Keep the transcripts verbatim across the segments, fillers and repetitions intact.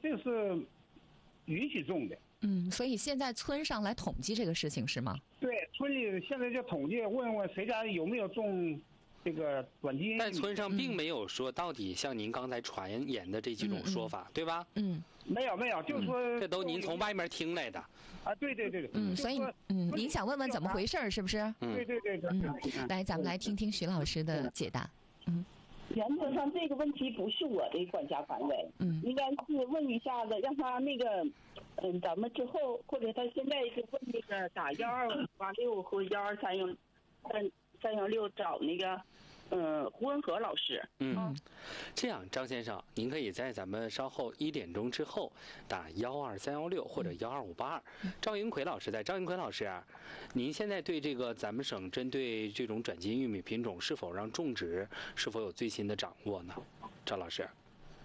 这是允许种的。 嗯，所以现在村上来统计这个事情是吗？ 对，村里现在就统计，问问谁家有没有种这个短基因。 但村上并没有说到底像您刚才传言的这几种说法， 嗯、 对吧？ 嗯， 没有没有，就是说、 嗯、这都您从外面听来的。 啊，对对对对。 嗯，所以嗯，您想问问怎么回事是不是？ 嗯， 对对对对。 嗯，来，咱们来听听徐老师的解答。嗯。 原则上这个问题不是我的管辖范围， 嗯， 应该是问一下子，让他那个，嗯，咱们之后或者他现在就问那个打幺二五八六和幺二三幺三三幺六找那个，呃，胡文和老师。 嗯，这样，张先生，您可以在咱们稍后一点钟之后打幺二三幺六或者幺二五八二。赵英奎老师在，赵英奎老师啊，您现在对这个咱们省针对这种转基因玉米品种是否让种植是否有最新的掌握呢？赵老师，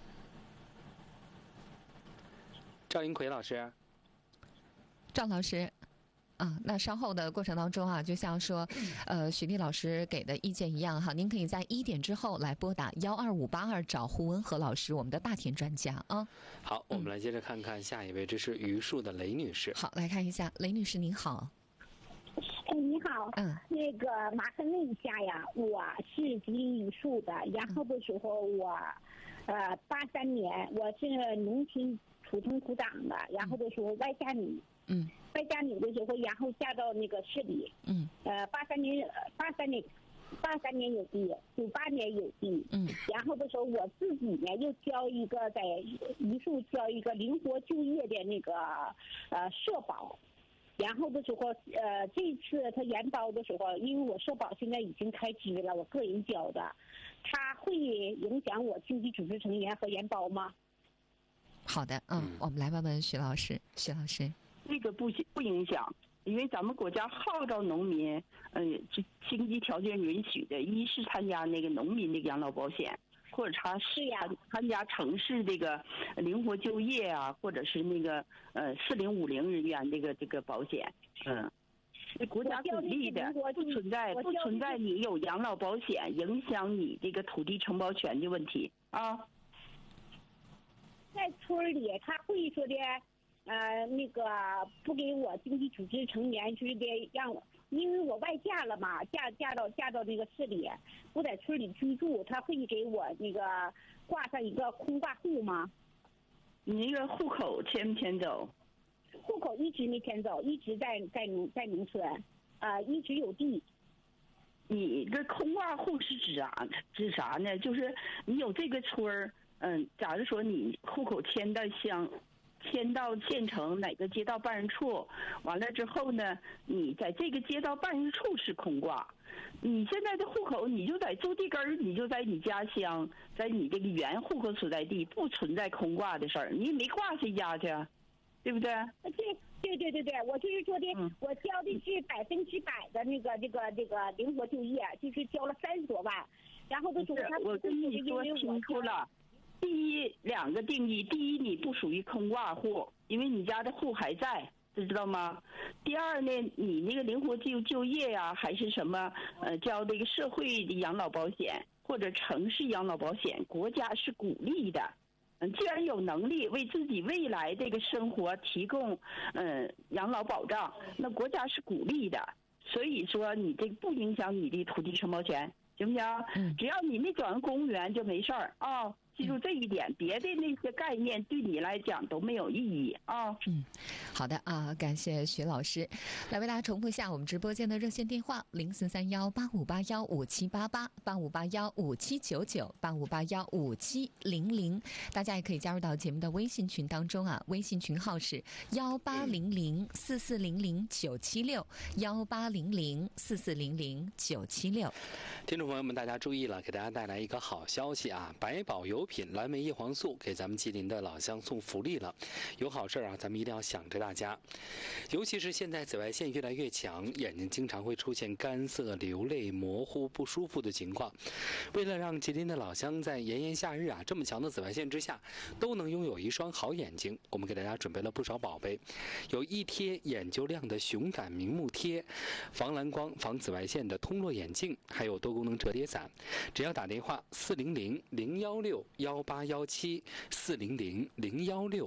赵英奎老师， 赵老师。啊，那稍后的过程当中啊，就像说，呃，许丽老师给的意见一样哈，您可以在一点之后来拨打幺二五八二找胡文和老师，我们的大田专家啊。 好，我们来接着看看下一位，这是榆树的雷女士。 好，来看一下，雷女士您好。 哎，你好， 嗯， 那个麻烦问一下呀，我是吉林榆树的，然后的时候我，呃，八三年我是农村土生土长的，然后的时候外嫁女。 嗯， 外嫁女的时候，然后嫁到那个市里。 嗯， 呃，八三年，八三年，八三年有地，九八年有地。 嗯， 然后的时候，我自己呢又交一个在榆树交一个灵活就业的那个呃社保。然后的时候，呃，这次他研包的时候，因为我社保现在已经开支了，我个人交的，它会影响我经济组织成员和研包吗？ 好的，嗯，嗯我们来问问徐老师，徐老师。 这个不不影响，因为咱们国家号召农民，嗯、呃，经济条件允许的，一是参加那个农民的养老保险，或者他是呀参加城市这个灵活就业啊，或者是那个呃四零五零人员这个这个保险，嗯，是国家鼓励的，不存在不存在你有养老保险影响你这个土地承包权的问题啊。 在村里，他会说的。呃，那个不给我经济组织成员，就是得让我，因为我外嫁了嘛，嫁嫁到嫁到那个市里，不在村里居住，他会给我那个挂上一个空挂户吗？ 你那个户口迁不迁走？ 户口一直没迁走，一直在在农在农村，呃，一直有地。 你这空挂户是指啥？指啥呢？就是你有这个村儿，嗯，假如说你户口迁到乡。迁到县城哪个街道办事处，完了之后呢，你在这个街道办事处是空挂。你现在的户口，你就在住地根儿，你就在你家乡，在你这个原户口所在地，不存在空挂的事儿。你没挂谁家去，对不对？ 对对对对对，我就是说的，嗯、我交的是百分之百的那个这个这个灵活就业，就是交了三十多万，然后都说他我跟你说清楚了。第一，两个定义：第一，你不属于空挂户，因为你家的户还在，知道吗？第二呢，你那个灵活就就业呀、啊，还是什么呃，交这个社会的养老保险或者城市养老保险，国家是鼓励的。嗯，既然有能力为自己未来这个生活提供嗯、呃、养老保障，那国家是鼓励的。所以说，你这不影响你的土地承包权，行不行？嗯，只要你没转为公务员就没事儿啊。哦，记住这一点，别的那些概念对你来讲都没有意义啊。 嗯，好的啊，感谢徐老师。来为大家重复一下我们直播间的热线电话：零四三幺八五八幺五七八八、八五八幺五七九九、八五八幺五七零零。大家也可以加入到节目的微信群当中啊，微信群号是幺八零零四四零零九七六，幺八零零四四零零九七六。 听众朋友们，大家注意了，给大家带来一个好消息啊！百宝油品蓝莓叶黄素给咱们吉林的老乡送福利了，有好事啊，咱们一定要想着大家。尤其是现在紫外线越来越强，眼睛经常会出现干涩、流泪、模糊、不舒服的情况。为了让吉林的老乡在炎炎夏日啊这么强的紫外线之下都能拥有一双好眼睛，我们给大家准备了不少宝贝，有一贴眼球亮的熊感明目贴，防蓝光、防紫外线的通络眼镜，还有多功能折叠伞。只要打电话四零零零幺六幺八幺七四零零零幺六